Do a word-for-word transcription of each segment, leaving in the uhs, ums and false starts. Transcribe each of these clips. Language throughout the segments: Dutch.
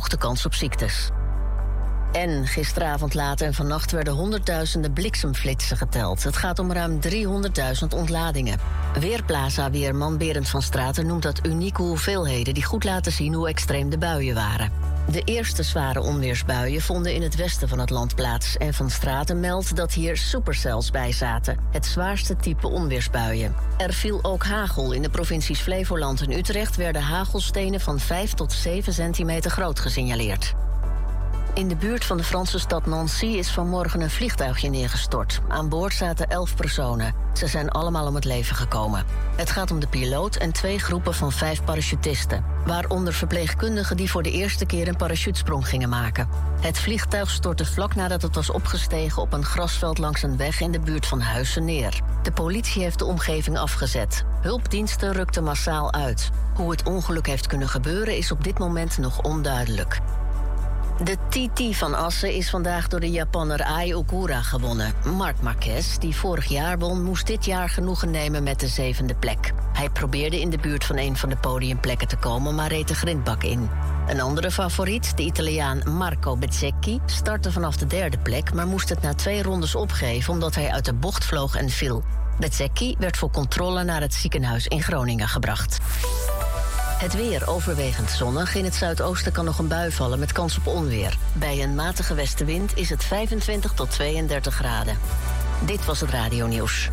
verhoogt de kans op ziektes. En gisteravond laat en vannacht werden honderdduizenden bliksemflitsen geteld. Het gaat om ruim driehonderdduizend ontladingen. Weerplaza-weerman Berend van Straten noemt dat unieke hoeveelheden die goed laten zien hoe extreem de buien waren. De eerste zware onweersbuien vonden in het westen van het land plaats. En Van Straten meldt dat hier supercells bij zaten. Het zwaarste type onweersbuien. Er viel ook hagel. In de provincies Flevoland en Utrecht werden hagelstenen van vijf tot zeven centimeter groot gesignaleerd. In de buurt van de Franse stad Nancy is vanmorgen een vliegtuigje neergestort. Aan boord zaten elf personen. Ze zijn allemaal om het leven gekomen. Het gaat om de piloot en twee groepen van vijf parachutisten. Waaronder verpleegkundigen die voor de eerste keer een parachutesprong gingen maken. Het vliegtuig stortte vlak nadat het was opgestegen op een grasveld langs een weg in de buurt van Huissen neer. De politie heeft de omgeving afgezet. Hulpdiensten rukten massaal uit. Hoe het ongeluk heeft kunnen gebeuren is op dit moment nog onduidelijk. De T T van Assen is vandaag door de Japanner Ai Ogura gewonnen. Marc Marquez, die vorig jaar won, moest dit jaar genoegen nemen met de zevende plek. Hij probeerde in de buurt van een van de podiumplekken te komen, maar reed de grindbak in. Een andere favoriet, de Italiaan Marco Bezzecchi, startte vanaf de derde plek, maar moest het na twee rondes opgeven omdat hij uit de bocht vloog en viel. Bezzecchi werd voor controle naar het ziekenhuis in Groningen gebracht. Het weer overwegend zonnig. In het zuidoosten kan nog een bui vallen met kans op onweer. Bij een matige westenwind is het vijfentwintig tot tweeëndertig graden. Dit was het radionieuws.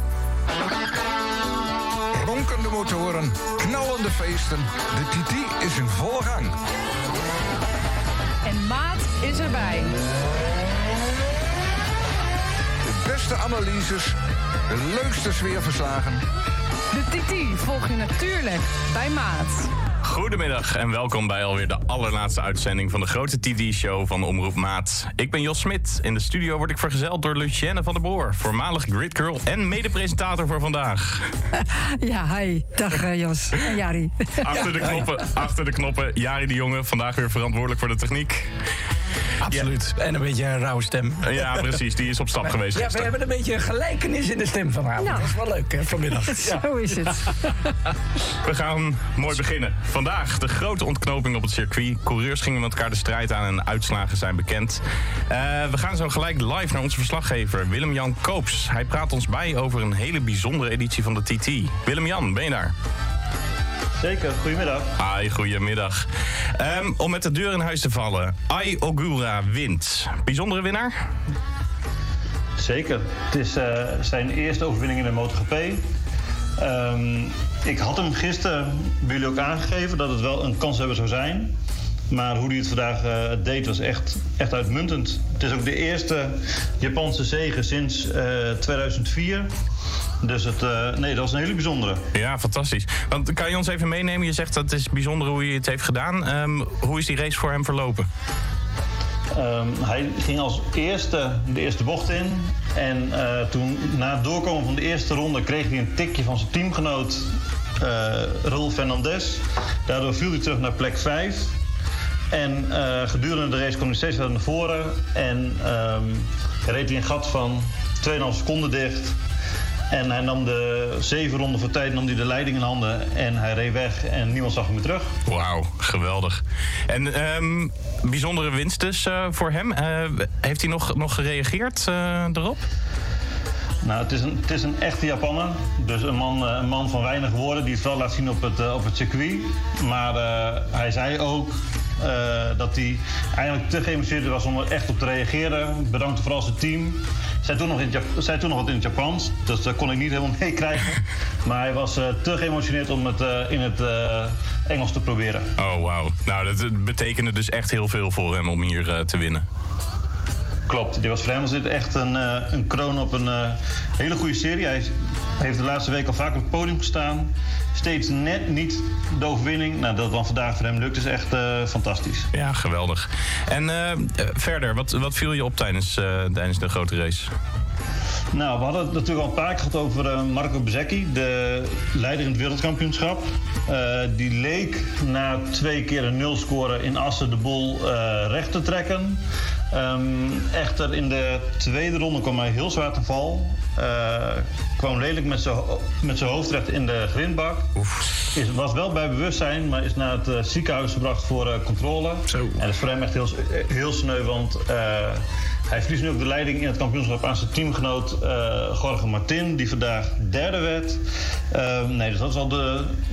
Ronkende motoren, knallende feesten. De T T is in volle gang. En Maat is erbij. De beste analyses, de leukste sfeerverslagen. De T T volg je natuurlijk bij Maat. Goedemiddag en welkom bij alweer de allerlaatste uitzending van de grote T V-show van Omroep Maat. Ik ben Jos Smit. In de studio word ik vergezeld door Lucienne van der Boer, voormalig gridgirl en mede-presentator voor vandaag. Ja, hi. Dag uh, Jos en Jari. Achter de knoppen, achter de knoppen, Jari de Jonge, vandaag weer verantwoordelijk voor de techniek. Absoluut. Ja. En een beetje een rauwe stem. Ja, precies. Die is op stap maar, geweest. Ja, gisteren. we hebben een beetje gelijkenis in de stem vanavond. Nou. Dat is wel leuk, hè, vanmiddag. Ja. Zo is het. We gaan mooi beginnen. Vandaag de grote ontknoping op het circuit. Coureurs gingen met elkaar de strijd aan en uitslagen zijn bekend. Uh, we gaan zo gelijk live naar onze verslaggever Willem-Jan Koops. Hij praat ons bij over een hele bijzondere editie van de T T. Willem-Jan, ben je daar? Zeker, goedemiddag. Hi, goedemiddag. Um, om met de deur in huis te vallen. Ai Ogura wint. Bijzondere winnaar? Zeker. Het is uh, zijn eerste overwinning in de MotoGP. Um, ik had hem gisteren bij jullie ook aangegeven dat het wel een kanshebber zou zijn. Maar hoe hij het vandaag uh, deed was echt, echt uitmuntend. Het is ook de eerste Japanse zege sinds uh, tweeduizend vier. Dus het, uh, nee, dat was een hele bijzondere. Ja, fantastisch. Want kan je ons even meenemen? Je zegt dat het is bijzonder hoe hij het heeft gedaan. Um, hoe is die race voor hem verlopen? Um, hij ging als eerste de eerste bocht in. En uh, toen, na het doorkomen van de eerste ronde, kreeg hij een tikje van zijn teamgenoot uh, Raúl Fernandez. Daardoor viel hij terug naar plek vijf. En uh, gedurende de race kwam hij steeds verder naar voren. En um, reed hij een gat van twee komma vijf seconden dicht. En hij nam de zeven ronden voor tijd, nam hij de leiding in handen en hij reed weg en niemand zag hem meer terug. Wauw, geweldig. En um, bijzondere winst dus uh, voor hem. Uh, heeft hij nog, nog gereageerd uh, erop? Nou, het is, een, het is een echte Japanner. Dus een man, een man van weinig woorden die het wel laat zien op het, uh, op het circuit. Maar uh, hij zei ook uh, dat hij eigenlijk te geëmotioneerd was om er echt op te reageren. Bedankte vooral zijn team. Zij toen nog in het, zei toen nog wat in het Japans, dus dat kon ik niet helemaal meekrijgen. Maar hij was uh, te geëmotioneerd om het uh, in het uh, Engels te proberen. Oh, wauw. Nou, dat betekende dus echt heel veel voor hem om hier uh, te winnen. Klopt, dit was voor hem was dit echt een, uh, een kroon op een uh, hele goede serie. Hij heeft de laatste week al vaak op het podium gestaan. Steeds net niet de overwinning. Nou, dat dan vandaag voor hem lukt is echt uh, fantastisch. Ja, geweldig. En uh, verder, wat, wat viel je op tijdens, uh, tijdens de grote race? Nou, we hadden het natuurlijk al een paar keer gehad over uh, Marco Bezzecchi, de leider in het wereldkampioenschap. Uh, die leek na twee keer een nul scoren in Assen de boel uh, recht te trekken. Um, echter in de tweede ronde kwam hij heel zwaar te val. Uh, kwam redelijk met zijn met zijn hoofd terecht in de grindbak. Is, was wel bij bewustzijn, maar is naar het uh, ziekenhuis gebracht voor uh, controle. Zo. En dat is voor hem echt heel, heel sneu, want uh, hij verliest nu ook de leiding in het kampioenschap aan zijn teamgenoot uh, Jorge Martin, die vandaag derde werd. Uh, nee, dus dat is al de...